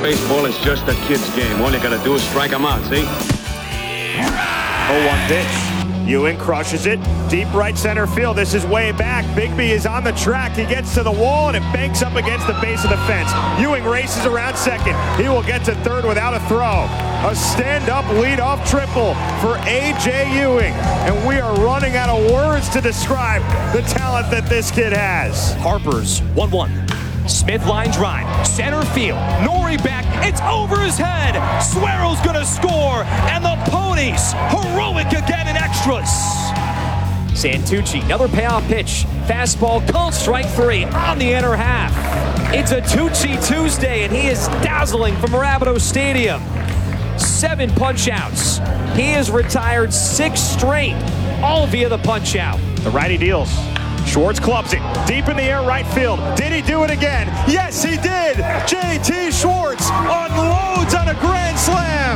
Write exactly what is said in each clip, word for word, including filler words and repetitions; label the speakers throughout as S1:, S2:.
S1: Baseball is just a kid's game. All you gotta do is strike them out, see?
S2: oh one pitch. Ewing crushes it. Deep right center field. This is way back. Bigby is on the track. He gets to the wall and it banks up against the base of the fence. Ewing races around second. He will get to third without a throw. A stand-up leadoff triple for A J Ewing. And we are running out of words to describe the talent that this kid has.
S3: Harper's one one. Smith line drive, center field, Nori back, it's over his head, Suero's gonna score, and the Ponies, heroic again in extras. Santucci, another payoff pitch, fastball called strike three on the inner half. It's a Tucci Tuesday, and he is dazzling from Rapido Stadium. Seven punch-outs. He has retired six straight, all via the punch-out.
S2: The righty deals. Schwartz clubs it deep in the air right field. Did he do it again? Yes, he did. J T Schwartz unloads on a grand slam.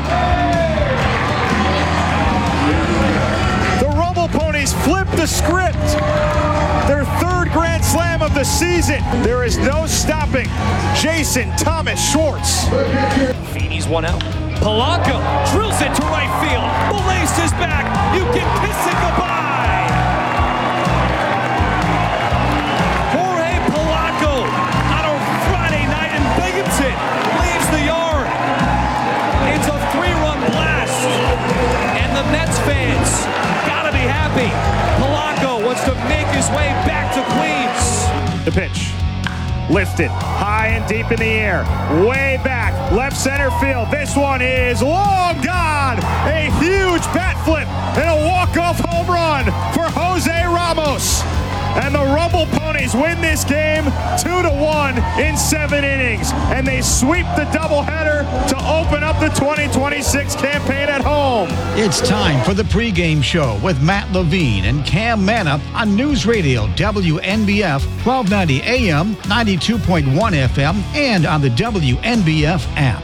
S2: The Rumble Ponies flip the script. Their third grand slam of the season. There is no stopping Jason Thomas Schwartz.
S3: Feeney's one out. Polanco drills it to right field. Belace is back. You can kiss it goodbye. Leaves the yard. It's a three-run blast. And the Mets fans gotta be happy. Polanco wants to make his way back to Queens.
S2: The pitch. Lifted high and deep in the air. Way back. Left center field. This one is long gone. A huge bat flip and a walk-off home run for Jose Ramos. And the Rumble Ponies win this game two to one in seven innings. And they sweep the doubleheader to open up the twenty twenty-six campaign at home.
S4: It's time for the pregame show with Matt Levine and Cam Manna on News Radio W N B F twelve ninety A M, ninety-two point one F M, and on the W N B F app.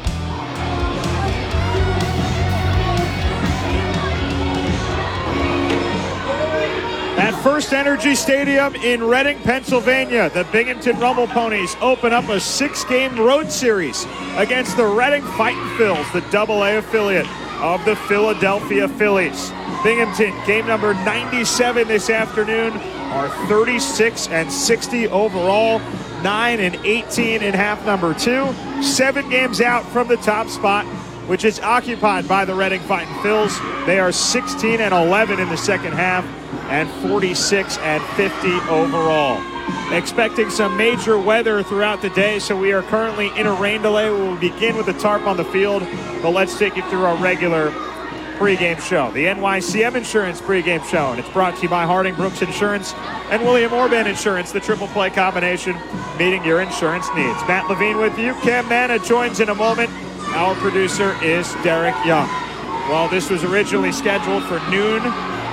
S2: At First Energy Stadium in Reading, Pennsylvania, the Binghamton Rumble Ponies open up a six-game road series against the Reading Fightin' Phils, the double A affiliate of the Philadelphia Phillies. Binghamton, game number ninety-seven this afternoon, are thirty-six and sixty overall, nine and eighteen in half number two, seven games out from the top spot, which is occupied by the Reading Fightin' Phils. They are sixteen and eleven in the second half, and forty-six and fifty overall. Expecting some major weather throughout the day, so we are currently in a rain delay. We will begin with the tarp on the field, but let's take you through our regular pregame show. The N Y C M Insurance pregame show, and it's brought to you by Harding Brooks Insurance and William Orban Insurance, the triple play combination, meeting your insurance needs. Matt Levine with you. Cam Manna joins in a moment. Our producer is Derek Young. Well, this was originally scheduled for noon.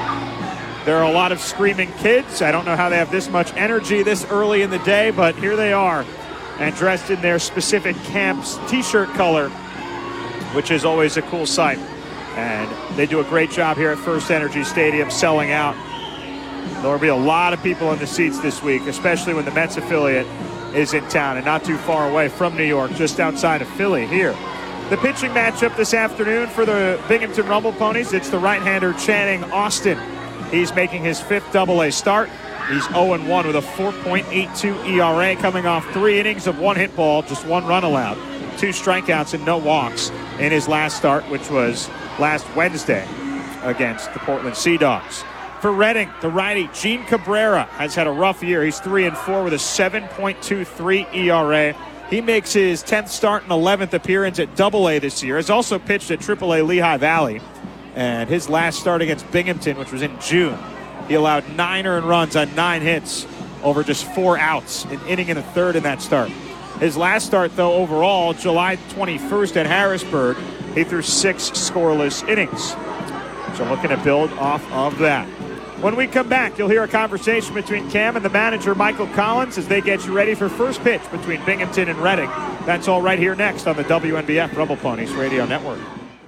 S2: There are a lot of screaming kids. I don't know how they have this much energy this early in the day, but here they are, and dressed in their specific camp's t-shirt color, which is always a cool sight. And they do a great job here at First Energy Stadium selling out. There will be a lot of people in the seats this week, especially when the Mets affiliate is in town and not too far away from New York, just outside of Philly here. The pitching matchup this afternoon for the Binghamton Rumble Ponies, it's the right-hander Channing Austin. He's making his fifth double A start. He's oh and one with a four point eight two E R A, coming off three innings of one hit ball, just one run allowed, two strikeouts and no walks in his last start, which was last Wednesday against the Portland Sea Dogs. For Reading, the righty Gene Cabrera has had a rough year. He's three and four with a seven point two three E R A. He makes his tenth start and eleventh appearance at double A this year. Has also pitched at triple A Lehigh Valley. And his last start against Binghamton, which was in June, he allowed nine earned runs on nine hits over just four outs, an inning and a third in that start. His last start, though, overall, July twenty-first at Harrisburg, he threw six scoreless innings. So looking to build off of that. When we come back, you'll hear a conversation between Cam and the manager, Michael Collins, as they get you ready for first pitch between Binghamton and Reading. That's all right here next on the W N B F Rumble Ponies Radio Network.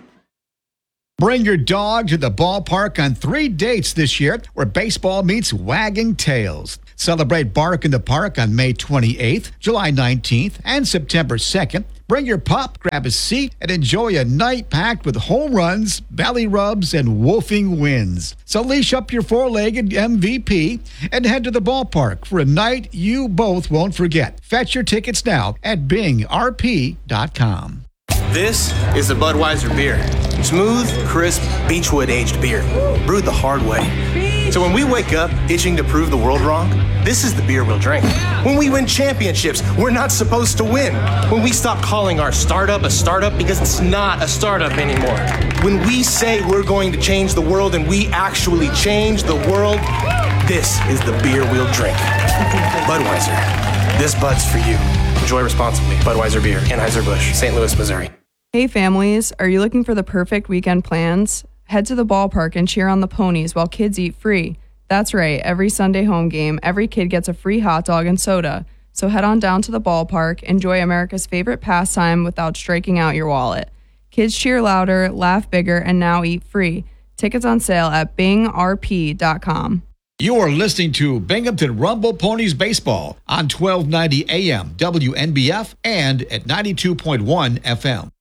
S4: Bring your dog to the ballpark on three dates this year where baseball meets wagging tails. Celebrate Bark in the Park on May twenty-eighth, July nineteenth, and September second. Bring your pup, grab a seat, and enjoy a night packed with home runs, belly rubs, and woofing wins. So leash up your four-legged M V P and head to the ballpark for a night you both won't forget. Fetch your tickets now at bing r p dot com.
S5: This is the Budweiser beer. Smooth, crisp, Beechwood-aged beer, brewed the hard way. So when we wake up itching to prove the world wrong, this is the beer we'll drink. When we win championships, we're not supposed to win. When we stop calling our startup a startup because it's not a startup anymore. When we say we're going to change the world and we actually change the world, this is the beer we'll drink. Budweiser. This Bud's for you. Enjoy responsibly. Budweiser Beer, Anheuser-Busch, Saint Louis, Missouri.
S6: Hey families, are you looking for the perfect weekend plans? Head to the ballpark and cheer on the ponies while kids eat free. That's right, every Sunday home game, every kid gets a free hot dog and soda. So head on down to the ballpark, enjoy America's favorite pastime without striking out your wallet. Kids cheer louder, laugh bigger, and now eat free. Tickets on sale at bing r p dot com.
S4: You are listening to Binghamton Rumble Ponies Baseball on twelve ninety A M W N B F and at ninety-two point one F M.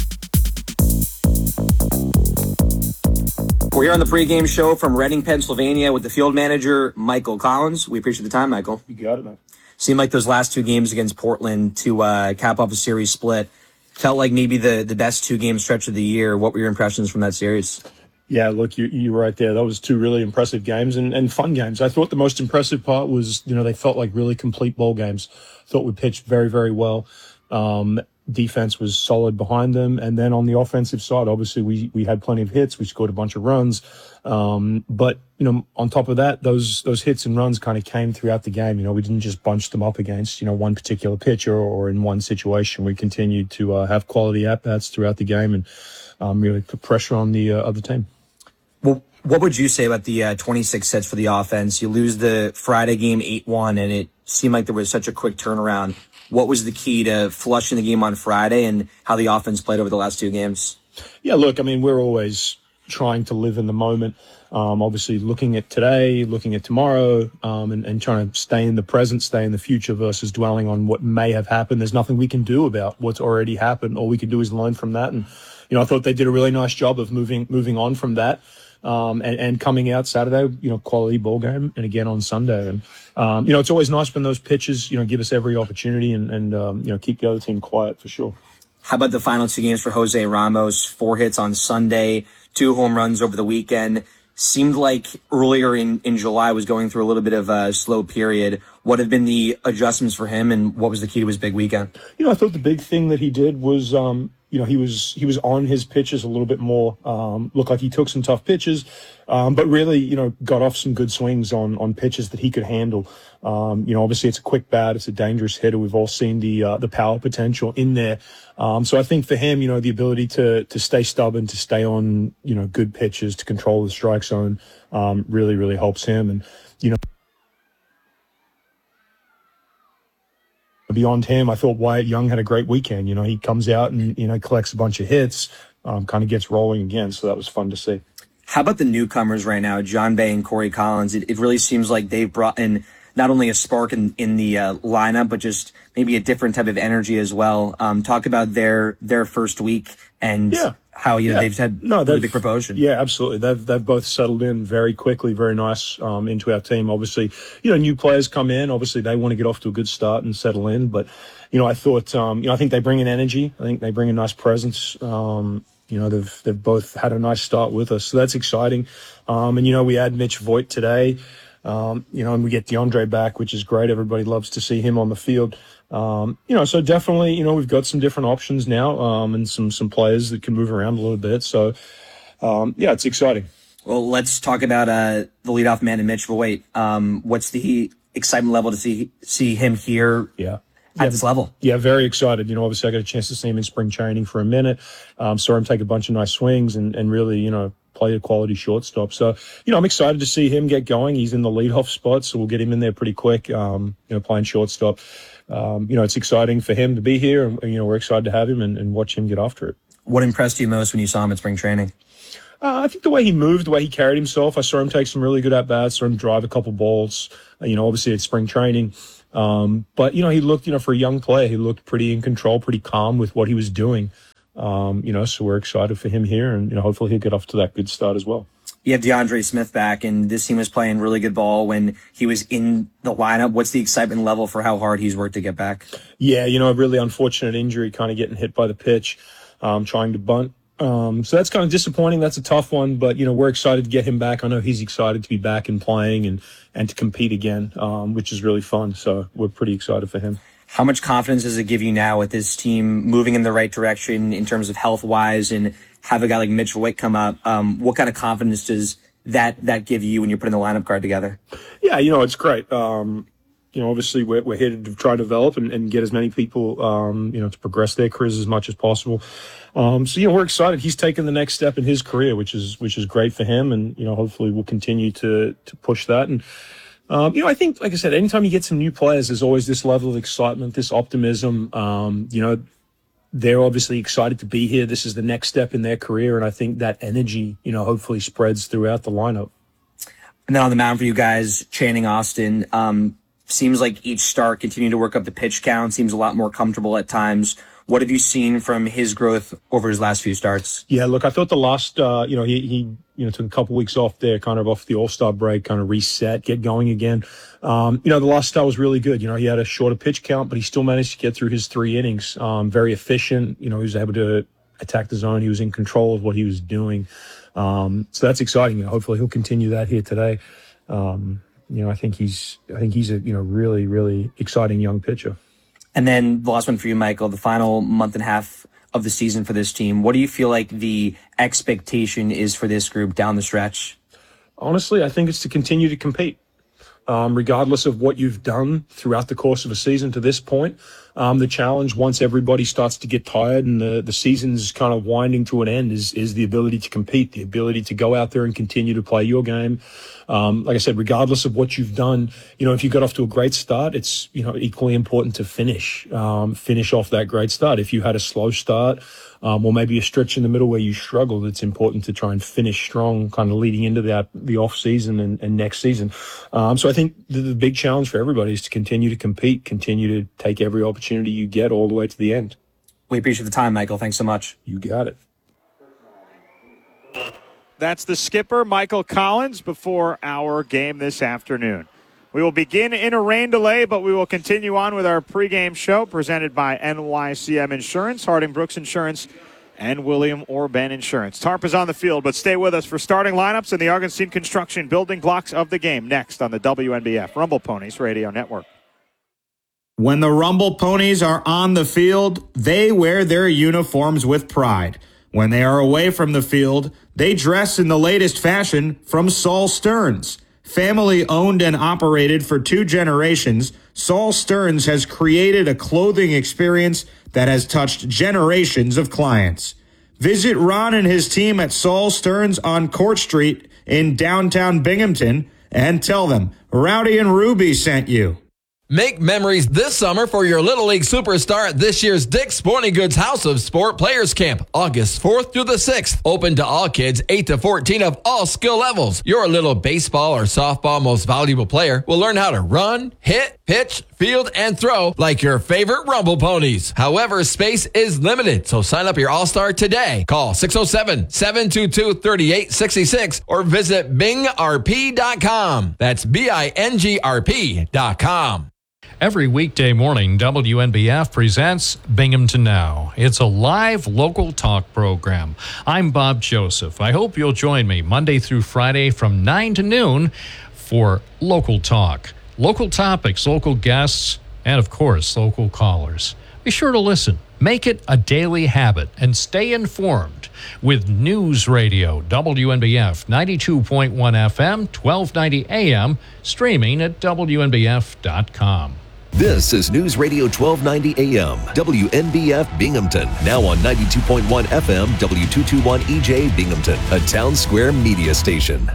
S7: We're here on the pregame show from Reading, Pennsylvania with the field manager, Michael Collins. We appreciate the time, Michael.
S8: You got it, man.
S7: Seemed like those last two games against Portland to uh, cap off a series split felt like maybe the, the best two-game stretch of the year. What were your impressions from that series?
S8: Yeah, look, you, you were right there. That was two really impressive games and, and fun games. I thought the most impressive part was, you know, they felt like really complete ball games. Thought we pitched very, very well. Um, defense was solid behind them. And then on the offensive side, obviously we, we had plenty of hits. We scored a bunch of runs. Um, but, you know, on top of that, those, those hits and runs kind of came throughout the game. You know, we didn't just bunch them up against, you know, one particular pitcher or in one situation. We continued to uh, have quality at-bats throughout the game and um, really put pressure on the uh, other team.
S7: Well, what would you say about the uh, twenty-six hits for the offense? You lose the Friday game eight one, and it seemed like there was such a quick turnaround. What was the key to flushing the game on Friday and how the offense played over the last two games?
S8: Yeah, look, I mean, we're always trying to live in the moment. Um, obviously, looking at today, looking at tomorrow, um, and, and trying to stay in the present, stay in the future versus dwelling on what may have happened. There's nothing we can do about what's already happened. All we can do is learn from that. And, you know, I thought they did a really nice job of moving moving on from that. Um, and, and coming out Saturday, you know, quality ball game, and again on Sunday. And, um, you know, it's always nice when those pitches, you know, give us every opportunity and, and um, you know, keep the other team quiet for sure.
S7: How about the final two games for Jose Ramos? Four hits on Sunday, two home runs over the weekend. Seemed like earlier in, in July was going through a little bit of a slow period. What have been the adjustments for him, and what was the key to his big weekend?
S8: You know, I thought the big thing that he did was, um, you know, he was he was on his pitches a little bit more. Um, looked like he took some tough pitches, um, but really, you know, got off some good swings on on pitches that he could handle. Um, you know, obviously it's a quick bat, it's a dangerous hitter. We've all seen the uh, the power potential in there. Um, so I think for him, you know, the ability to to stay stubborn, to stay on, you know, good pitches, to control the strike zone, um, really really helps him. And you know, beyond him, I thought Wyatt Young had a great weekend. You know, he comes out and, you know, collects a bunch of hits, um, kind of gets rolling again. So that was fun to see.
S7: How about the newcomers right now, John Bay and Corey Collins? It, it really seems like they've brought in not only a spark in, in the uh, lineup, but just maybe a different type of energy as well. Um, talk about their their first week and
S8: yeah.
S7: how you know,
S8: yeah.
S7: they've had
S8: no,
S7: really big promotion.
S8: Yeah, absolutely. They've they've both settled in very quickly, very nice um, into our team. Obviously, you know, new players come in. Obviously, they want to get off to a good start and settle in. But you know, I thought, um, you know, I think they bring in energy. I think they bring a nice presence. Um, you know, they've they've both had a nice start with us, so that's exciting. Um, and you know, we had Mitch Voigt today. Um, you know, and we get DeAndre back, which is great. Everybody loves to see him on the field. Um, you know, so definitely, you know, we've got some different options now, um, and some, some players that can move around a little bit. So, um, yeah, it's exciting.
S7: Well, let's talk about, uh, the leadoff man in Mitch Voigt. Um, what's the excitement level to see, see him here?
S8: Yeah.
S7: At
S8: yeah,
S7: this level.
S8: Yeah, very excited. You know, obviously I got a chance to see him in spring training for a minute. Um, saw him take a bunch of nice swings and, and really, you know, play a quality shortstop. So, you know, I'm excited to see him get going. He's in the leadoff spot, so we'll get him in there pretty quick, um, you know, playing shortstop. Um, you know, it's exciting for him to be here, and, you know, we're excited to have him and, and watch him get after it.
S7: What impressed you most when you saw him at spring training?
S8: Uh, I think the way he moved, the way he carried himself, I saw him take some really good at-bats, saw him drive a couple balls, uh, you know, obviously at spring training. Um, but, you know, he looked, you know, for a young player, he looked pretty in control, pretty calm with what he was doing. Um, you know, so we're excited for him here, and, you know, hopefully he'll get off to that good start as well.
S7: You have DeAndre Smith back, and this team was playing really good ball when he was in the lineup. What's the excitement level for how hard he's worked to get back?
S8: Yeah, you know, a really unfortunate injury, kind of getting hit by the pitch, um, trying to bunt. Um, so that's kind of disappointing. That's a tough one, but, you know, we're excited to get him back. I know he's excited to be back and playing and, and to compete again, um, which is really fun. So we're pretty excited for him.
S7: How much confidence does it give you now with this team moving in the right direction in terms of health-wise, and have a guy like Mitchell Wick come up? Um, what kind of confidence does that that give you when you're putting the lineup card together?
S8: Yeah, you know, it's great. Um, you know, obviously we're, we're here to try to develop and, and get as many people, um, you know, to progress their careers as much as possible. Um, so, you know, we're excited. He's taken the next step in his career, which is which is great for him. And, you know, hopefully we'll continue to to push that. And, um, you know, I think, like I said, anytime you get some new players, there's always this level of excitement, this optimism. Um, you know, they're obviously excited to be here. This is the next step in their career. And I think that energy, you know, hopefully spreads throughout the lineup.
S7: And then on the mound for you guys, Channing Austin, um, seems like each start continuing to work up the pitch count, seems a lot more comfortable at times. What have you seen from his growth over his last few starts?
S8: Yeah, look, I thought the last, uh, you know, he, he, you know, took a couple weeks off there, kind of off the All-Star break, kind of reset, get going again. Um, you know, the last start was really good. You know, he had a shorter pitch count, but he still managed to get through his three innings. Um, very efficient. You know, he was able to attack the zone. He was in control of what he was doing. Um, so that's exciting. You know, hopefully he'll continue that here today. Um, you know, I think he's, I think he's a, you know, really, really exciting young pitcher.
S7: And then the last one for you, Michael, the final month and a half of the season for this team. What do you feel like the expectation is for this group down the stretch?
S8: Honestly, I think it's to continue to compete. Um, regardless of what you've done throughout the course of a season to this point. Um, the challenge, once everybody starts to get tired and the, the season's kind of winding to an end, is is the ability to compete, the ability to go out there and continue to play your game. Um, like I said, regardless of what you've done, you know, if you got off to a great start, it's, you know, equally important to finish, um, finish off that great start. If you had a slow start, um, or maybe a stretch in the middle where you struggled, it's important to try and finish strong, kind of leading into that, the off season and, and next season. Um, so I think the, the big challenge for everybody is to continue to compete, continue to take every opportunity you get all the way to the end.
S7: We appreciate the time, Michael. Thanks so much.
S8: You got it.
S2: That's the skipper, Michael Collins, before our game this afternoon. We will begin in a rain delay, but we will continue on with our pregame show presented by N Y C M Insurance, Harding Brooks Insurance, and William Orben Insurance. Tarp is on the field, but stay with us for starting lineups and the Augustine Construction building blocks of the game next on the W N B F Rumble Ponies Radio Network.
S9: When the Rumble Ponies are on the field, they wear their uniforms with pride. When they are away from the field, they dress in the latest fashion from Saul Stearns. Family owned and operated for two generations, Saul Stearns has created a clothing experience that has touched generations of clients. Visit Ron and his team at Saul Stearns on Court Street in downtown Binghamton and tell them Rowdy and Ruby sent you.
S10: Make memories this summer for your Little League superstar at this year's Dick's Sporting Goods House of Sport Players Camp, August fourth through the sixth. Open to all kids eight to fourteen of all skill levels. Your little baseball or softball most valuable player will learn how to run, hit, pitch, field, and throw like your favorite Rumble Ponies. However, space is limited, so sign up your All-Star today. Call six oh seven, seven two two, three eight six six or visit bing r p dot com. That's B I N G R P dot com.
S11: Every weekday morning, W N B F presents Binghamton Now. It's a live local talk program. I'm Bob Joseph. I hope you'll join me Monday through Friday from nine to noon for Local Talk. Local topics, local guests, and of course, local callers. Be sure to listen. Make it a daily habit and stay informed with News Radio, W N B F ninety-two point one F M, twelve ninety A M, streaming at W N B F dot com.
S12: This is News Radio twelve ninety A M, W N B F Binghamton, now on ninety-two point one F M, W two twenty-one E J Binghamton, a Town Square media station.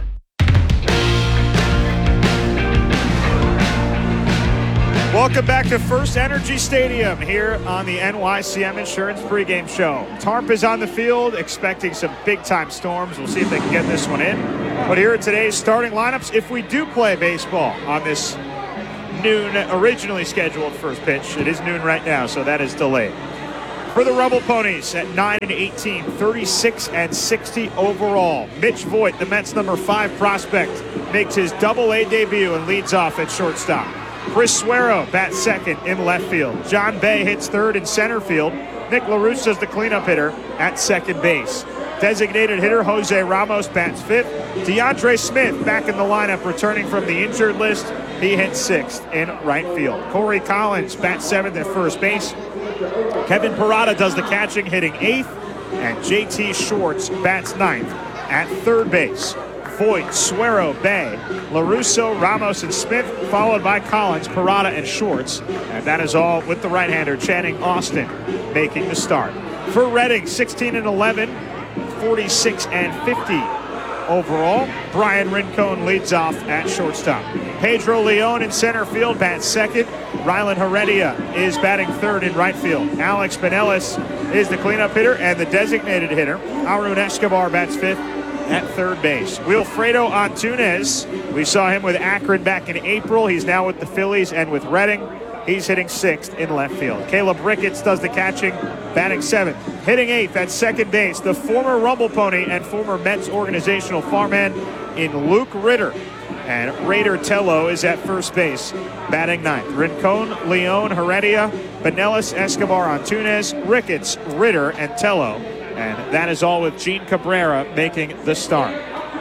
S2: Welcome back to First Energy Stadium here on the N Y C M Insurance pregame show. Tarp is on the field, expecting some big-time storms. We'll see if they can get this one in. But here are today's starting lineups if we do play baseball on this noon originally scheduled first pitch. It is noon right now, so that is delayed. For the Rumble Ponies at nine and eighteen, thirty-six and sixty overall. Mitch Voigt, the Mets' number five prospect, makes his double A debut and leads off at shortstop. Chris Suero bats second in left field. John Bay hits third in center field. Nick LaRusse is the cleanup hitter at second base. Designated hitter Jose Ramos bats fifth. DeAndre Smith back in the lineup, returning from the injured list. He hits sixth in right field. Corey Collins bats seventh at first base. Kevin Parada does the catching, hitting eighth. And J T Shorts bats ninth at third base. Voigt, Suero, Bay, LaRusso, Ramos, and Smith, followed by Collins, Parada, and Shorts. And that is all with the right-hander, Channing Austin, making the start. For Reading, sixteen and eleven, forty-six and fifty overall. Brian Rincon leads off at shortstop. Pedro Leon in center field bats second. Rylan Heredia is batting third in right field. Alex Benelis is the cleanup hitter and the designated hitter. Arun Escobar bats fifth at third base. Wilfredo Antunes, we saw him with Akron back in April. He's now with the Phillies and with Reading. He's hitting sixth in left field. Caleb Ricketts does the catching, batting seventh. Hitting eighth at second base, the former Rumble Pony and former Mets organizational farmhand in Luke Ritter. And Raider Tello is at first base, batting ninth. Rincon, Leon, Heredia, Benelis, Escobar, Antunes, Ricketts, Ritter, and Tello. And that is all with Gene Cabrera making the start.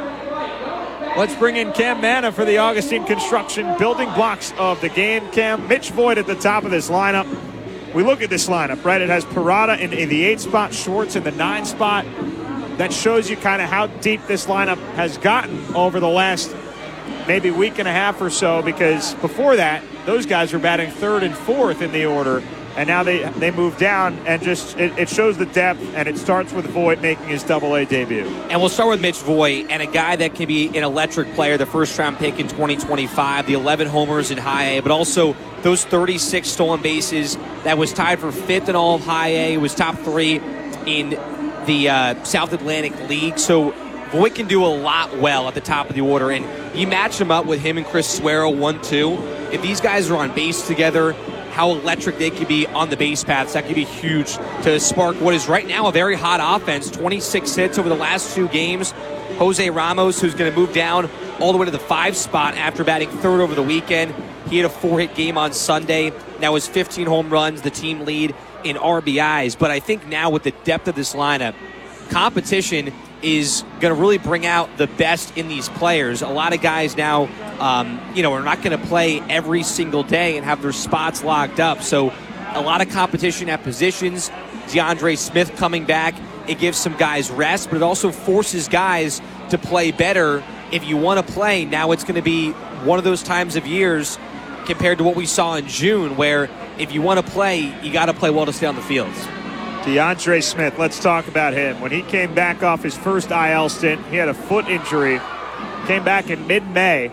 S2: Let's bring in Cam Manna for the Augustine Construction building blocks of the game. Cam, Mitch Voigt at the top of this lineup. We look at this lineup, right? It has Parada in, in the eight spot, Schwartz in the nine spot. That shows you kind of how deep this lineup has gotten over the last maybe week and a half or so, because before that, those guys were batting third and fourth in the order. And now they they move down, and just it, it shows the depth, and it starts with Voigt making his double-A debut.
S3: And we'll start with Mitch Voigt, and a guy that can be an electric player, the first-round pick in twenty twenty-five, the eleven homers in high A, but also those thirty-six stolen bases. That was tied for fifth in all of high A. It was top three in the uh, South Atlantic League. So Voigt can do a lot well at the top of the order, and you match him up with him and Chris Suero one two. If these guys are on base together, how electric they could be on the base paths, that could be huge to spark what is right now a very hot offense. twenty-six hits over the last two games. Jose Ramos, who's going to move down all the way to the five spot after batting third over the weekend. He had a four-hit game on Sunday. Now his fifteen home runs, the team lead in R B Is. But I think now with the depth of this lineup, competition is going to really bring out the best in these players. A lot of guys now, um, you know, are not going to play every single day and have their spots locked up. So a lot of competition at positions. DeAndre Smith coming back, it gives some guys rest, but it also forces guys to play better. If you want to play, now it's going to be one of those times of years compared to what we saw in June, where if you want to play, you got to play well to stay on the field.
S2: DeAndre Smith, let's talk about him. When he came back off his first I L stint, he had a foot injury, came back in mid-May,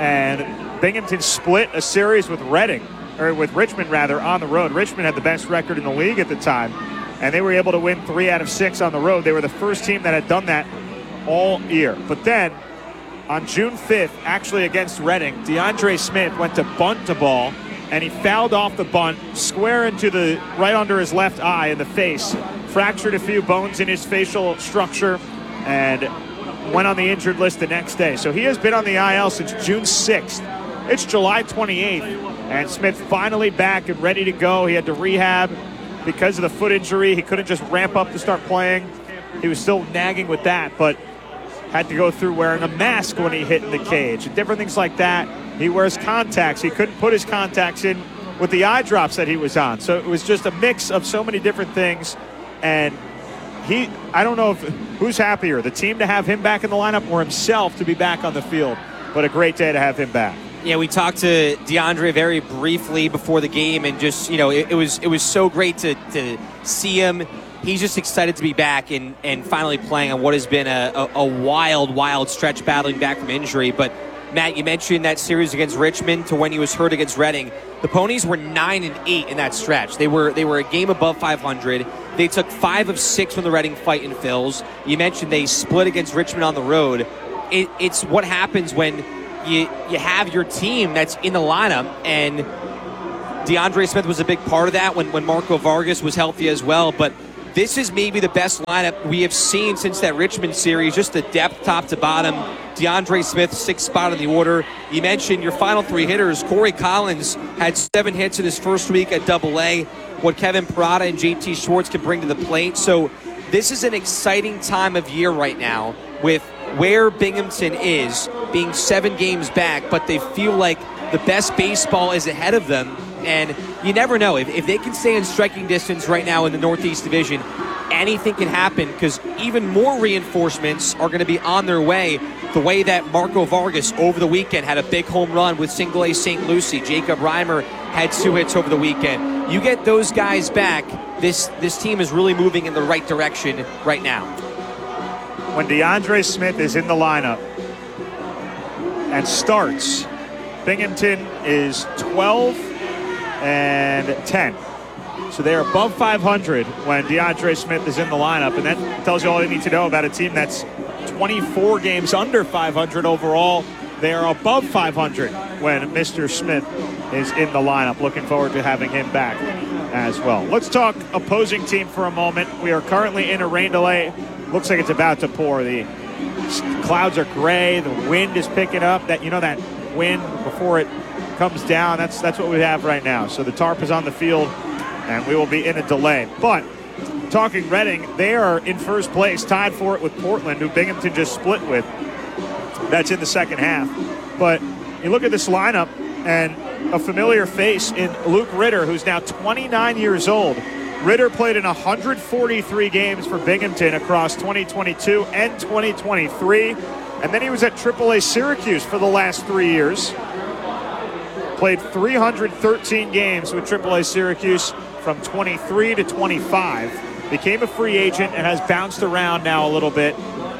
S2: and Binghamton split a series with Reading, or with Richmond rather, on the road. Richmond had the best record in the league at the time, and they were able to win three out of six on the road. They were the first team that had done that all year. But then, on June fifth, actually against Reading, DeAndre Smith went to bunt the ball, and he fouled off the bunt, square into the right under his left eye in the face, fractured a few bones in his facial structure, and went on the injured list the next day. So he has been on the I L since June sixth. It's July twenty-eighth, and Smith finally back and ready to go. He had to rehab because of the foot injury. He couldn't just ramp up to start playing. He was still nagging with that, but had to go through wearing a mask when he hit in the cage and different things like that. He wears contacts. He couldn't put his contacts in with the eye drops that he was on. So it was just a mix of so many different things. And he, I don't know if who's happier, the team to have him back in the lineup or himself to be back on the field. But a great day to have him back.
S3: Yeah, we talked to DeAndre very briefly before the game, and just, you know, it, it was it was so great to, to see him. He's just excited to be back and, and finally playing on what has been a, a, a wild, wild stretch battling back from injury. But Matt, you mentioned that series against Richmond to when he was hurt against Reading. The Ponies were nine and eight in that stretch. They were they were a game above five hundred. They took five of six from the Reading Fightin' Phils. You mentioned they split against Richmond on the road. It, it's what happens when you you have your team that's in the lineup, and DeAndre Smith was a big part of that when, when Marco Vargas was healthy as well. But this is maybe the best lineup we have seen since that Richmond series, just the depth top to bottom. DeAndre Smith, sixth spot in the order. You mentioned your final three hitters. Corey Collins had seven hits in his first week at Double A. What Kevin Parada and J T Schwartz can bring to the plate. So this is an exciting time of year right now with where Binghamton is, being seven games back, but they feel like the best baseball is ahead of them. And you never know. If, if they can stay in striking distance right now in the Northeast Division, anything can happen, because even more reinforcements are going to be on their way, the way that Marco Vargas over the weekend had a big home run with Single A Saint Lucie. Jacob Reimer had two hits over the weekend. You get those guys back, this, this team is really moving in the right direction right now.
S2: When DeAndre Smith is in the lineup and starts, Binghamton is twelve and ten. So they're above five hundred when DeAndre Smith is in the lineup, and that tells you all you need to know about a team that's twenty-four games under five hundred overall. They are above five hundred when Mister Smith is in the lineup. Looking forward to having him back as well. Let's talk opposing team for a moment. We are currently in a rain delay. Looks like it's about to pour. The clouds are gray. The wind is picking up. That you know that wind before it comes down. That's that's what we have right now. So the tarp is on the field, and we will be in a delay. But talking Reading, they are in first place, tied for it with Portland, who Binghamton just split with. That's in the second half. But you look at this lineup, and a familiar face in Luke Ritter, who's now twenty-nine years old. Ritter played in one hundred forty-three games for Binghamton across twenty twenty-two and twenty twenty-three. And then he was at triple A Syracuse for the last three years. Played three hundred thirteen games with triple A Syracuse from twenty-three to twenty-five. Became a free agent and has bounced around now a little bit.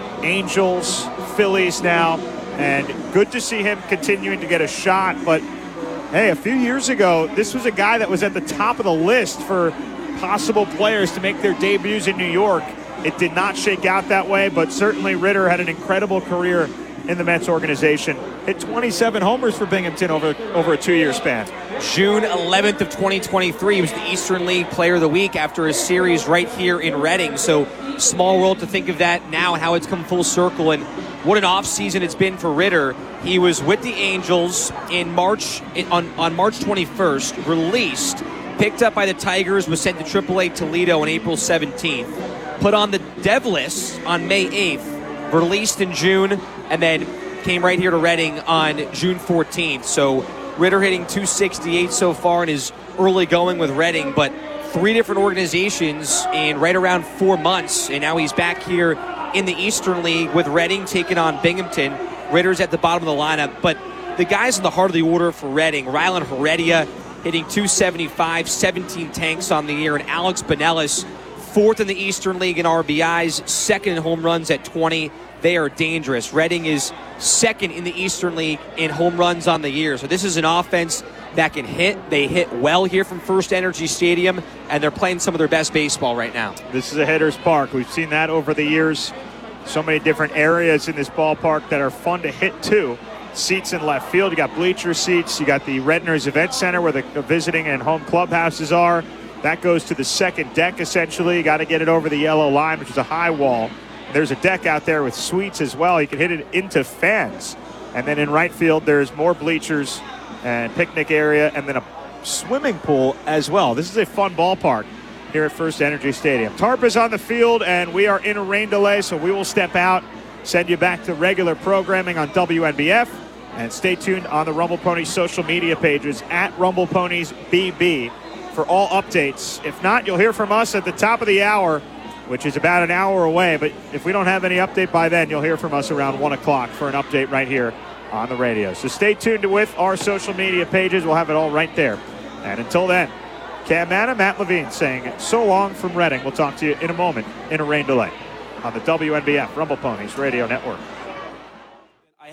S2: Angels, Phillies now, and good to see him continuing to get a shot. But hey, a few years ago, this was a guy that was at the top of the list for possible players to make their debuts in New York. It did not shake out that way, but certainly Ritter had an incredible career in the Mets organization. Hit twenty-seven homers for Binghamton over, over a two-year span.
S3: June eleventh of twenty twenty-three, he was the Eastern League Player of the Week after a series right here in Reading. So small world to think of that now, how it's come full circle, and what an offseason it's been for Ritter. He was with the Angels in March on, on March twenty-first, released, picked up by the Tigers, was sent to triple A Toledo on April seventeenth, put on the Dev list on May eighth, released in June, and then came right here to Reading on June fourteenth. So Ritter hitting two sixty-eight so far in his early going with Reading, but three different organizations in right around four months, and now he's back here in the Eastern League with Reading taking on Binghamton. Ritter's at the bottom of the lineup, but the guys in the heart of the order for Reading, Rylan Heredia hitting two seventy-five, seventeen tanks on the year, and Alex Bonellis, fourth in the Eastern League in R B Is, second in home runs at twenty. They are dangerous. Reading is second in the Eastern League in home runs on the year. So this is an offense that can hit. They hit well here from First Energy Stadium, and they're playing some of their best baseball right now.
S2: This is a hitter's park. We've seen that over the years. So many different areas in this ballpark that are fun to hit too. Seats in left field. You got bleacher seats. You got the Redner's Event Center where the visiting and home clubhouses are. That goes to the second deck essentially. You got to get it over the yellow line, which is a high wall. There's a deck out there with suites as well. You can hit it into fans. And then in right field, there's more bleachers and picnic area, and then a swimming pool as well. This is a fun ballpark here at First Energy Stadium. Tarp is on the field, and we are in a rain delay, so we will step out, send you back to regular programming on W N B F, and stay tuned on the Rumble Ponies social media pages at Rumble Ponies B B for all updates. If not, you'll hear from us at the top of the hour, which is about an hour away. But if we don't have any update by then, you'll hear from us around one o'clock for an update right here on the radio. So stay tuned with our social media pages. We'll have it all right there. And until then, Cam Manna, Matt Levine saying so long from Reading. We'll talk to you in a moment in a rain delay on the W N B F Rumble Ponies Radio Network.
S3: I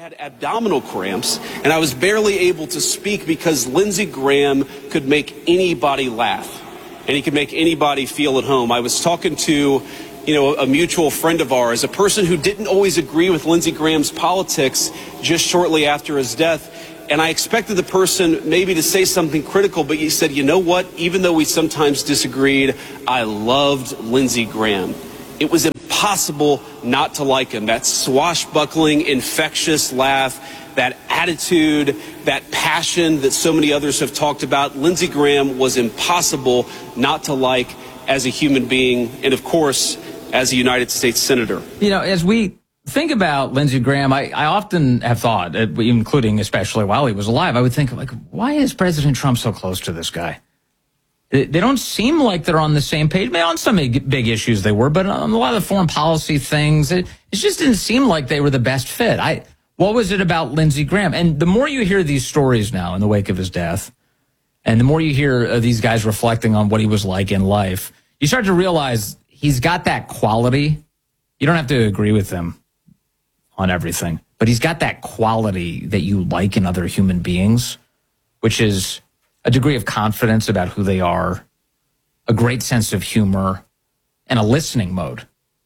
S13: had abdominal cramps, and I was barely able to speak because Lindsey Graham could make anybody laugh, and he could make anybody feel at home. I was talking to, you know, a mutual friend of ours, a person who didn't always agree with Lindsey Graham's politics just shortly after his death, and I expected the person maybe to say something critical, but he said, you know what, even though we sometimes disagreed, I loved Lindsey Graham. It was impossible not to like him. That swashbuckling, infectious laugh, that attitude, that passion that so many others have talked about. Lindsey Graham was impossible not to like as a human being and, of course, as a United States Senator.
S14: You know, as we think about Lindsey Graham, I, I often have thought, including especially while he was alive, I would think, like, why is President Trump so close to this guy? They don't seem like they're on the same page. Maybe on some big issues they were, but on a lot of the foreign policy things, it, it just didn't seem like they were the best fit. I, what was it about Lindsey Graham? And the more you hear these stories now in the wake of his death, and the more you hear uh, these guys reflecting on what he was like in life, you start to realize he's got that quality. You don't have to agree with him on everything, but he's got that quality that you like in other human beings, which is a degree of confidence about who they are, a great sense of humor, and a listening mode.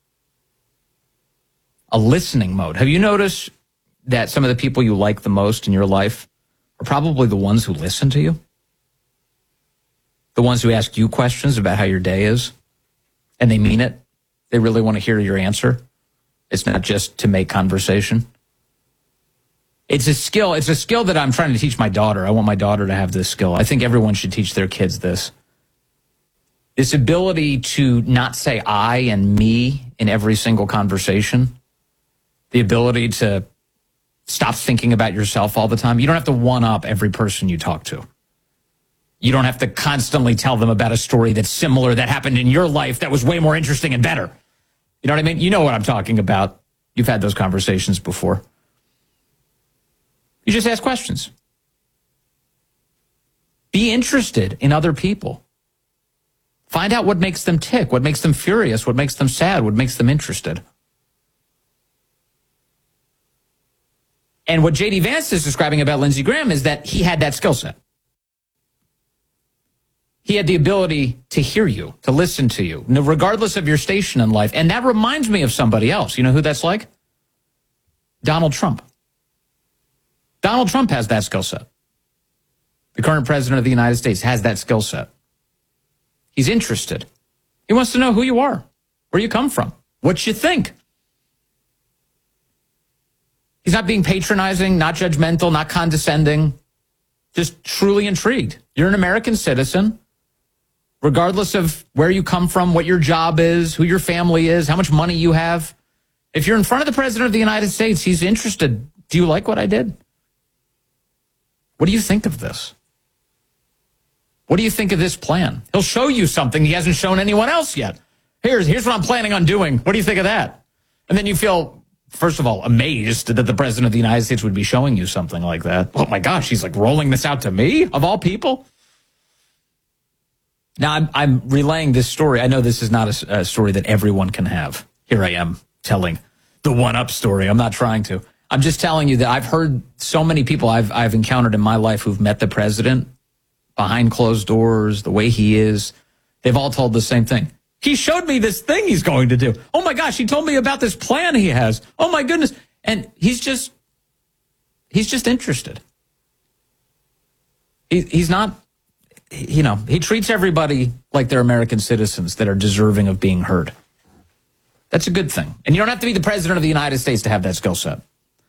S14: A listening mode. Have you noticed that some of the people you like the most in your life are probably the ones who listen to you? The ones who ask you questions about how your day is, and they mean it. They really want to hear your answer. It's not just to make conversation. It's a skill. It's a skill that I'm trying to teach my daughter. I want my daughter to have this skill. I think everyone should teach their kids this. This ability to not say I and me in every single conversation. The ability to stop thinking about yourself all the time. You don't have to one-up every person you talk to. You don't have to constantly tell them about a story that's similar that happened in your life that was way more interesting and better. You know what I mean? You know what I'm talking about. You've had those conversations before. You just ask questions. Be interested in other people. Find out what makes them tick, what makes them furious, what makes them sad, what makes them interested. And what J D Vance is describing about Lindsey Graham is that he had that skill set. He had the ability to hear you, to listen to you, regardless of your station in life. And that reminds me of somebody else. You know who that's like? Donald Trump. Donald Trump has that skill set. The current president of the United States has that skill set. He's interested. He wants to know who you are, where you come from, what you think. He's not being patronizing, not judgmental, not condescending, just truly intrigued. You're an American citizen, regardless of where you come from, what your job is, who your family is, how much money you have. If you're in front of the president of the United States, he's interested. Do you like what I did? What do you think of this? What do you think of this plan? He'll show you something he hasn't shown anyone else yet. Here's, here's what I'm planning on doing. What do you think of that? And then you feel, first of all, amazed that the president of the United States would be showing you something like that. Oh my gosh, he's like rolling this out to me, of all people? Now, I'm, I'm relaying this story. I know this is not a, a story that everyone can have. Here I am telling the one-up story. I'm not trying to. I'm just telling you that I've heard so many people I've I've encountered in my life who've met the president behind closed doors, the way he is. They've all told the same thing. He showed me this thing he's going to do. Oh my gosh, he told me about this plan he has. Oh my goodness. And he's just, he's just interested. He, he's not, you know, he treats everybody like they're American citizens that are deserving of being heard. That's a good thing. And you don't have to be the president of the United States to have that skill set.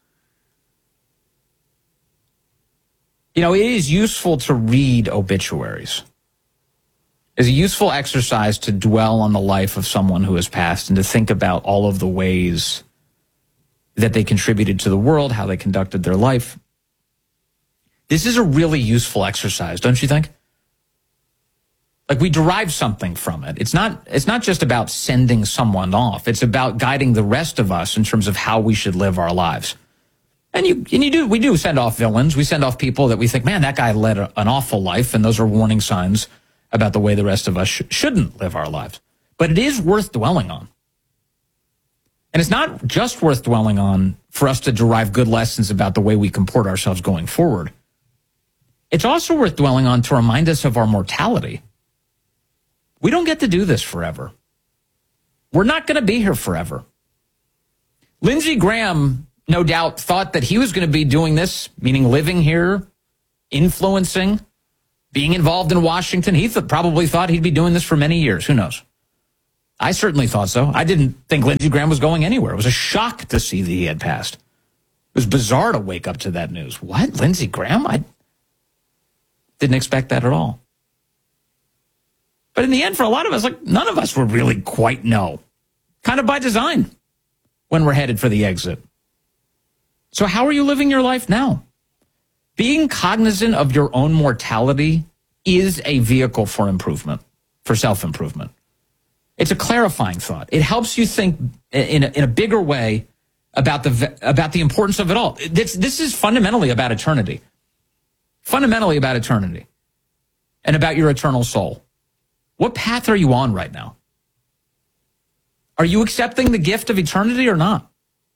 S14: You know, it is useful to read obituaries. It's a useful exercise to dwell on the life of someone who has passed and to think about all of the ways that they contributed to the world, how they conducted their life. This is a really useful exercise, don't you think? Like, we derive something from it. It's not, it's not just about sending someone off. It's about guiding the rest of us in terms of how we should live our lives. And you, and you do, we do send off villains. We send off people that we think, man, that guy led a, an awful life. And those are warning signs about the way the rest of us sh- shouldn't live our lives. But it is worth dwelling on. And it's not just worth dwelling on for us to derive good lessons about the way we comport ourselves going forward. It's also worth dwelling on to remind us of our mortality. We don't get to do this forever. We're not going to be here forever. Lindsey Graham, no doubt, thought that he was going to be doing this, meaning living here, influencing, being involved in Washington. He th- probably thought he'd be doing this for many years. Who knows? I certainly thought so. I didn't think Lindsey Graham was going anywhere. It was a shock to see that he had passed. It was bizarre to wake up to that news. What? Lindsey Graham? I didn't expect that at all. But in the end, for a lot of us, like none of us would really quite know. Kind of by design when we're headed for the exit. So how are you living your life now? Being cognizant of your own mortality is a vehicle for improvement, for self-improvement. It's a clarifying thought. It helps you think in a, in a bigger way about the about the importance of it all. This, this is fundamentally about eternity. Fundamentally about eternity and about your eternal soul. What path are you on right now? Are you accepting the gift of eternity or not?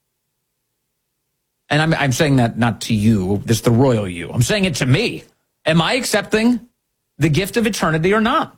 S14: And I'm, I'm saying that not to you, this is the royal you. I'm saying it to me. Am I accepting the gift of eternity or not?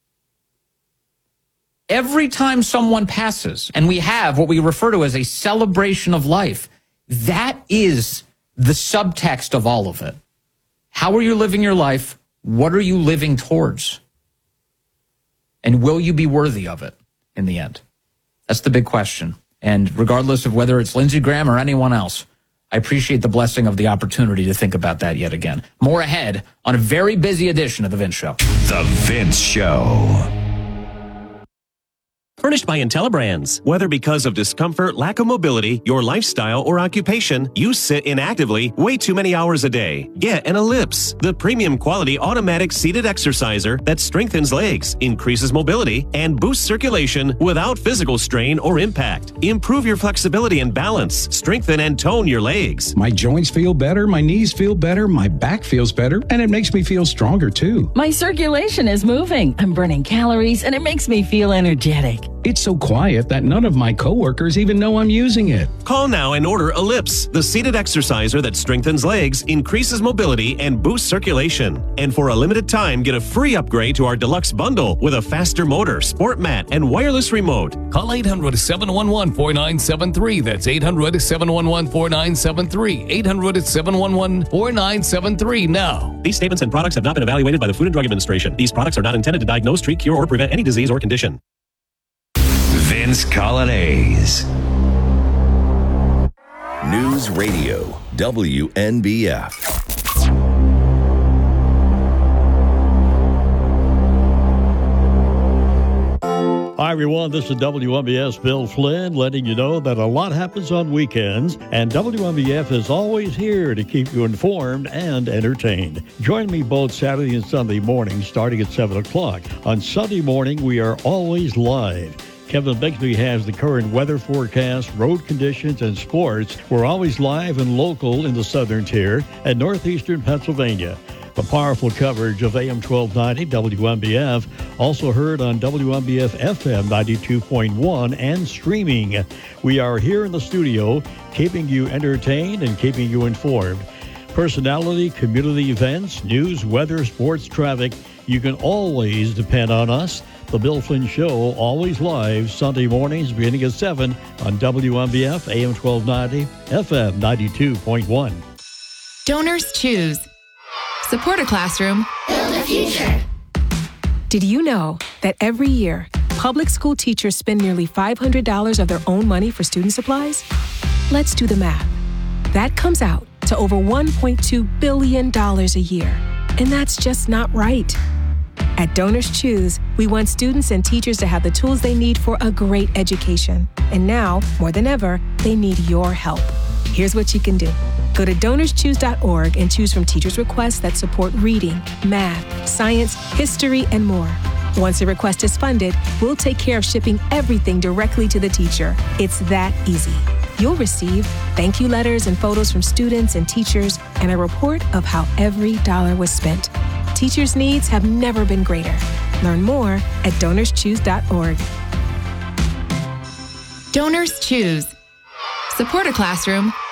S14: Every time someone passes, and we have what we refer to as a celebration of life, that is the subtext of all of it. How are you living your life? What are you living towards? And will you be worthy of it in the end? That's the big question. And regardless of whether it's Lindsey Graham or anyone else, I appreciate the blessing of the opportunity to think about that yet again. More ahead on a very busy edition of The Vince Show.
S15: The Vince Show.
S16: Furnished by IntelliBrands. Whether because of discomfort, lack of mobility, your lifestyle, or occupation, you sit inactively way too many hours a day. Get an Ellipse, the premium quality automatic seated exerciser that strengthens legs, increases mobility, and boosts circulation without physical strain or impact. Improve your flexibility and balance. Strengthen and tone your legs.
S17: My joints feel better, my knees feel better, my back feels better, and it makes me feel stronger too.
S18: My circulation is moving. I'm burning calories, and it makes me feel energetic.
S17: It's so quiet that none of my coworkers even know I'm using it.
S16: Call now and order Ellipse, the seated exerciser that strengthens legs, increases mobility, and boosts circulation. And for a limited time, get a free upgrade to our deluxe bundle with a faster motor, sport mat, and wireless remote.
S19: Call eight hundred, seven one one, four nine seven three. That's eight hundred, seven one one, four nine seven three. eight hundred, seven one one, four nine seven three now.
S16: These statements and products have not been evaluated by the Food and Drug Administration. These products are not intended to diagnose, treat, cure, or prevent any disease or condition.
S15: Vince Colonnese.
S12: News Radio, W N B F.
S20: Hi, everyone. This is W N B F's Bill Flynn letting you know that a lot happens on weekends, and W N B F is always here to keep you informed and entertained. Join me both Saturday and Sunday mornings starting at seven o'clock. On Sunday morning, we are always live. Kevin Bixby has the current weather forecast, road conditions, and sports. We're always live and local in the southern tier and northeastern Pennsylvania. The powerful coverage of A M twelve ninety W N B F, also heard on W N B F F M ninety-two point one and streaming. We are here in the studio, keeping you entertained and keeping you informed. Personality, community events, news, weather, sports, traffic. You can always depend on us. The Bill Flynn Show, always live, Sunday mornings beginning at seven on W N B F, A M twelve ninety, F M ninety-two point one.
S21: Donors choose. Support a classroom.
S22: Build a future. Did you know that every year, public school teachers spend nearly five hundred dollars of their own money for student supplies? Let's do the math. That comes out to over one point two billion dollars a year. And that's just not right. At Donors Choose, we want students and teachers to have the tools they need for a great education. And now, more than ever, they need your help. Here's what you can do. Go to donors choose dot org and choose from teachers' requests that support reading, math, science, history, and more. Once a request is funded, we'll take care of shipping everything directly to the teacher. It's that easy. You'll receive thank you letters and photos from students and teachers and a report of how every dollar was spent. Teachers' needs have never been greater. Learn more at donors choose dot org.
S21: Donors choose. Support a classroom.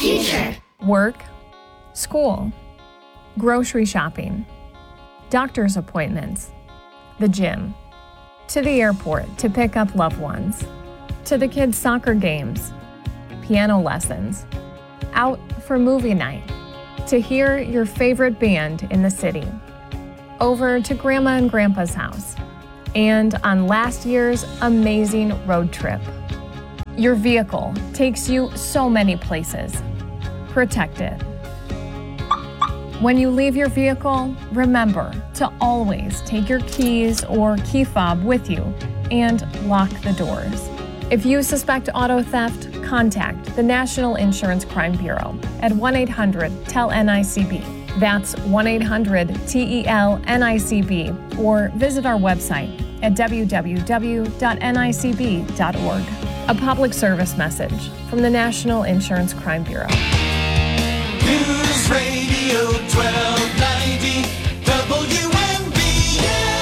S1: future. Work, school, grocery shopping, doctor's appointments, the gym, to the airport to pick up loved ones, to the kids' soccer games, piano lessons, out for movie night, to hear your favorite band in the city, over to Grandma and Grandpa's house, and on last year's amazing road trip. Your vehicle takes you so many places. Protect it. When you leave your vehicle, remember to always take your keys or key fob with you and lock the doors. If you suspect auto theft, contact the National Insurance Crime Bureau at one eight hundred T E L N I C B. That's one eight hundred T E L N I C B, or visit our website at w w w dot n i c b dot org. A public service message from the National Insurance Crime Bureau.
S5: News Radio twelve ninety W N B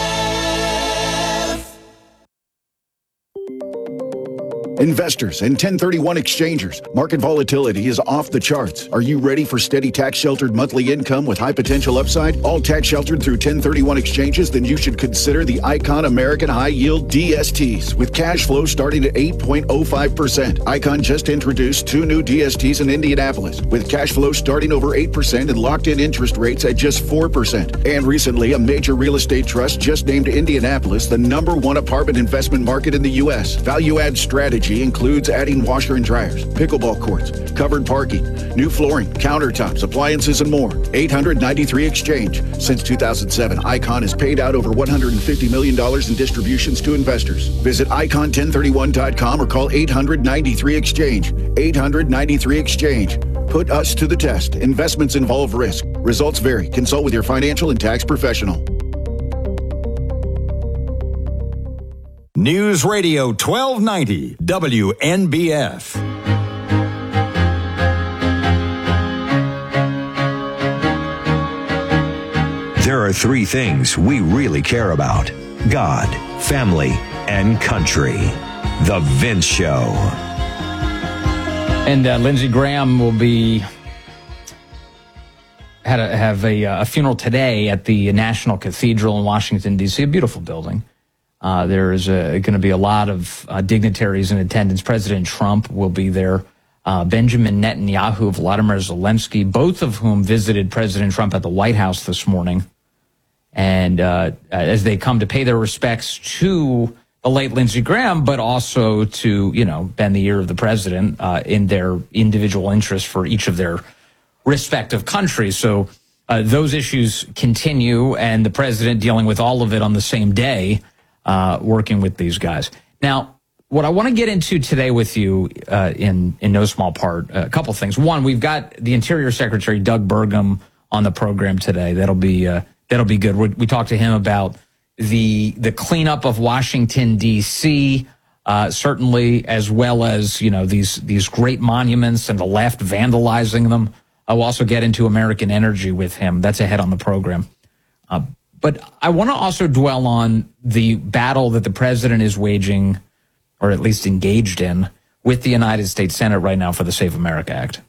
S5: F.
S23: Investors and ten thirty-one exchangers, market volatility is off the charts. Are you ready for steady tax-sheltered monthly income with high potential upside? All tax-sheltered through ten thirty-one exchanges? Then you should consider the Icon American High Yield D S Ts with cash flow starting at eight point oh five percent. Icon just introduced two new D S Ts in Indianapolis with cash flow starting over eight percent and locked-in interest rates at just four percent. And recently, a major real estate trust just named Indianapolis the number one apartment investment market in the U S. Value-add strategy includes adding washer and dryers, pickleball courts, covered parking, new flooring, countertops, appliances, and more. eight hundred ninety-three Exchange. Since two thousand seven, Icon has paid out over one hundred fifty million dollars in distributions to investors. Visit icon ten thirty-one dot com or call eight hundred ninety-three Exchange. eight hundred ninety-three Exchange. Put us to the test. Investments involve risk. Results vary. Consult with your financial and tax professional.
S24: News Radio twelve ninety W N B F.
S15: There are three things we really care about: God, family, and country. The Vince Show.
S14: And uh, Lindsey Graham will be had a, have a, a funeral today at the National Cathedral in Washington, D C, a beautiful building. Uh, there is going to be a lot of uh, dignitaries in attendance. President Trump will be there. Uh, Benjamin Netanyahu, Vladimir Zelensky, both of whom visited President Trump at the White House this morning. And uh, as they come to pay their respects to the late Lindsey Graham, but also to, you know, bend the ear of the president uh, in their individual interests for each of their respective countries. So uh, those issues continue, and the president dealing with all of it on the same day. Uh, working with these guys. Now, what I want to get into today with you, uh, in in no small part, a couple things. One, we've got the Interior Secretary Doug Burgum on the program today. That'll be uh, that'll be good. We, we talked to him about the the cleanup of Washington D C, uh, certainly, as well as, you know, these these great monuments and the left vandalizing them. I'll also get into American energy with him. That's ahead on the program. Uh, But I want to also dwell on the battle that the president is waging, or at least engaged in, with the United States Senate right now for the Save America Act.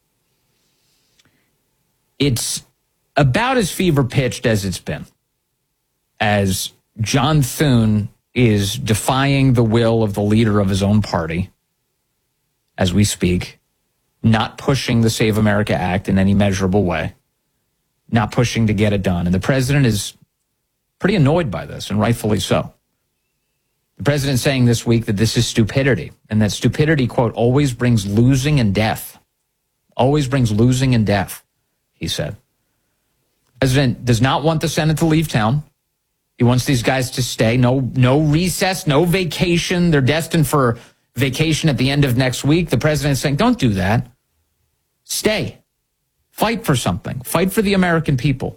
S14: It's about as fever-pitched as it's been, as John Thune is defying the will of the leader of his own party as we speak, not pushing the Save America Act in any measurable way, not pushing to get it done. And the president is pretty annoyed by this, and rightfully so. The president saying this week that this is stupidity, and that stupidity, quote, always brings losing and death. Always brings losing and death, he said. The president does not want the Senate to leave town. He wants these guys to stay. No, no recess, no vacation. They're destined for vacation at the end of next week. The president is saying, don't do that. Stay. Fight for something. Fight for the American people.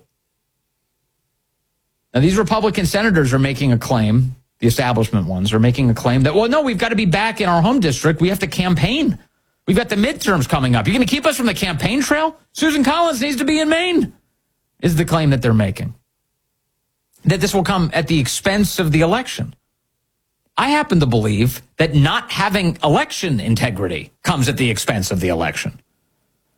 S14: Now, these Republican senators are making a claim, the establishment ones are making a claim that, well, no, we've got to be back in our home district. We have to campaign. We've got the midterms coming up. You're going to keep us from the campaign trail? Susan Collins needs to be in Maine, is the claim that they're making. That this will come at the expense of the election. I happen to believe that not having election integrity comes at the expense of the election.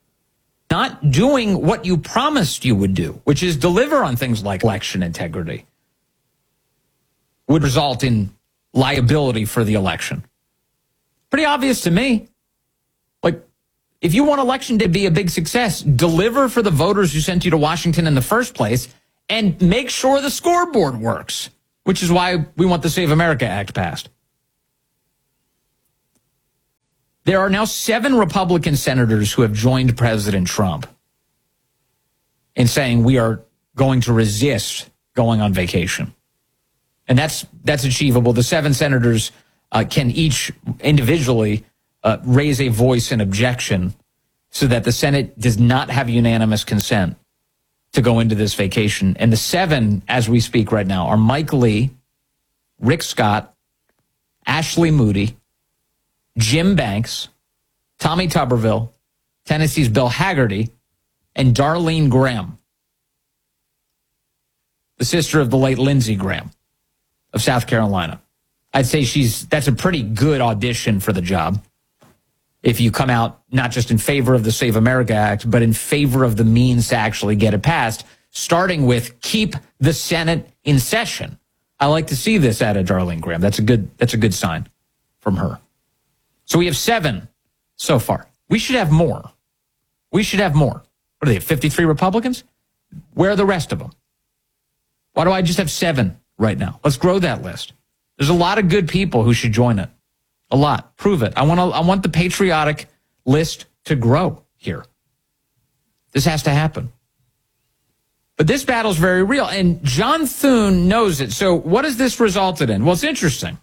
S14: not doing what you promised you would do, which is deliver on things like election integrity, would result in liability for the election. Pretty obvious to me. Like, if you want election to be a big success, deliver for the voters who sent you to Washington in the first place and make sure the scoreboard works, which is why we want the Save America Act passed. There are now seven Republican senators who have joined President Trump in saying we are going to resist going on vacation. And that's that's achievable. The seven senators uh, can each individually uh, raise a voice in objection so that the Senate does not have unanimous consent to go into this vacation. And the seven, as we speak right now, are Mike Lee, Rick Scott, Ashley Moody, Jim Banks, Tommy Tuberville, Tennessee's Bill Hagerty, and Darlene Graham, the sister of the late Lindsey Graham of South Carolina. I'd say she's that's a pretty good audition for the job if you come out not just in favor of the Save America Act, but in favor of the means to actually get it passed, starting with keep the Senate in session. I like to see this out of Darlene Graham. That's a good that's a good sign from her. So we have seven so far. We should have more. We should have more. What are they, fifty-three Republicans? Where are the rest of them? Why do I just have seven right now? Let's grow that list. There's a lot of good people who should join it. A lot. Prove it. I want to, I want the patriotic list to grow here. This has to happen. But this battle is very real, and John Thune knows it. So what has this resulted in? Well, it's interesting.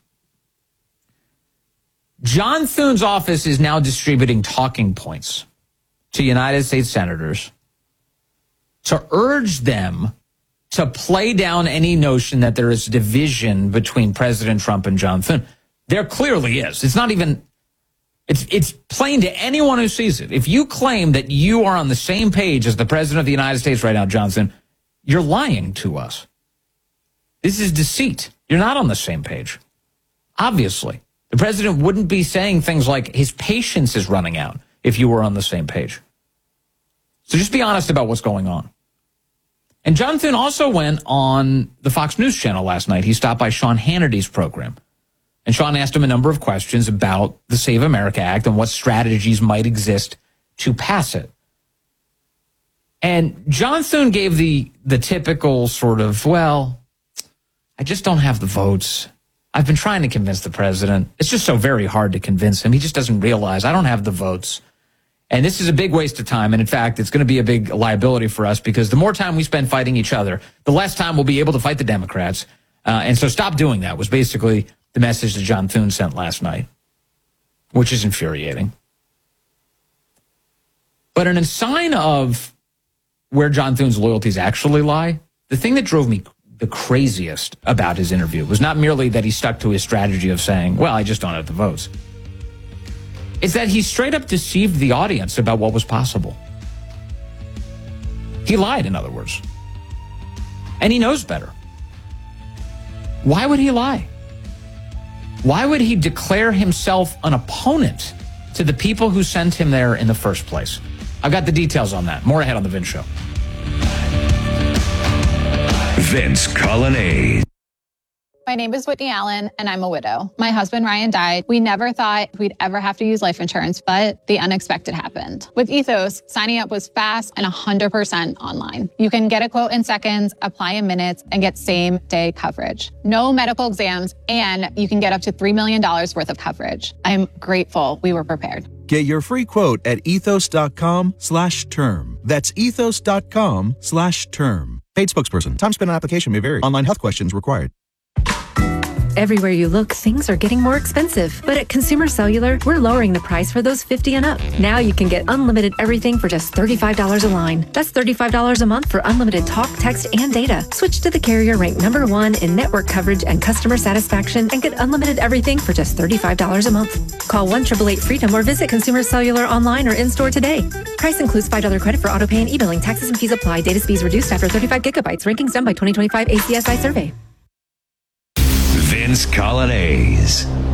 S14: John Thune's office is now distributing talking points to United States senators to urge them to play down any notion that there is division between President Trump and John Thune. There clearly is. It's not even, it's, it's plain to anyone who sees it. If you claim that you are on the same page as the President of the United States right now, John Thune, you're lying to us. This is deceit. You're not on the same page. Obviously. The president wouldn't be saying things like his patience is running out if you were on the same page. So just be honest about what's going on. And John Thune also went on the Fox News channel last night. He stopped by Sean Hannity's program. And Sean asked him a number of questions about the Save America Act and what strategies might exist to pass it. And John Thune gave the, the typical sort of, well, I just don't have the votes. I've been trying to convince the president. It's just so very hard to convince him. He just doesn't realize I don't have the votes. And this is a big waste of time. And in fact, it's going to be a big liability for us because the more time we spend fighting each other, the less time we'll be able to fight the Democrats. Uh, and so stop doing that was basically the message that John Thune sent last night, which is infuriating. But in a sign of where John Thune's loyalties actually lie, the thing that drove me the craziest about his interview was not merely that he stuck to his strategy of saying, well, I just don't have the votes. It's that he straight up deceived the audience about what was possible. He lied, in other words. And he knows better. Why would he lie? Why would he declare himself an opponent to the people who sent him there in the first place? I've got the details on that. More ahead on The Vince Show.
S15: Vince Colonnade.
S4: My name is Whitney Allen, and I'm a widow. My husband, Ryan, died. We never thought we'd ever have to use life insurance, but the unexpected happened. With Ethos, signing up was fast and one hundred percent online. You can get a quote in seconds, apply in minutes, and get same-day coverage. No medical exams, and you can get up to three million dollars worth of coverage. I'm grateful we were prepared.
S6: Get your free quote at ethos.com slash term. That's ethos.com slash term. Paid spokesperson. Time spent on application may vary. Online health questions required.
S7: Everywhere you look, things are getting more expensive. But at Consumer Cellular, we're lowering the price for those fifty and up. Now you can get unlimited everything for just thirty-five dollars a line. That's thirty-five dollars a month for unlimited talk, text, and data. Switch to the carrier ranked number one in network coverage and customer satisfaction and get unlimited everything for just thirty-five dollars a month. Call one eight eight eight freedom or visit Consumer Cellular online or in-store today. Price includes five dollars credit for auto pay and e-billing. Taxes and fees apply. Data speeds reduced after thirty-five gigabytes. Rankings done by twenty twenty-five A C S I survey.
S15: Vince Colonnade.